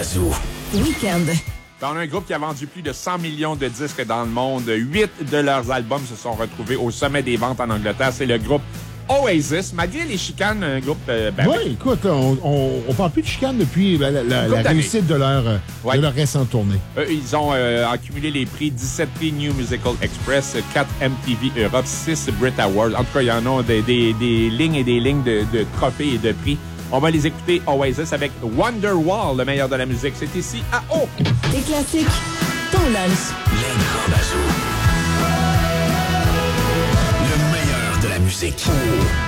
Bazou. Week-end. On a un groupe qui a vendu plus de 100 millions de disques dans le monde. 8 de leurs albums se sont retrouvés au sommet des ventes en Angleterre. C'est le groupe Oasis. Malgré les chicanes, un groupe... oui, écoute, on parle plus de chicanes depuis la réussite de leur récente tournée. Ils ont accumulé les prix, 17 prix New Musical Express, 4 MTV Europe, 6 Brit Awards. En tout cas, il y en a des lignes et des lignes de trophées et de prix. On va les écouter, Oasis, avec Wonderwall, le meilleur de la musique. C'est ici à O. Les classiques, ton lunch. Les grands Bazou. Le meilleur de la musique.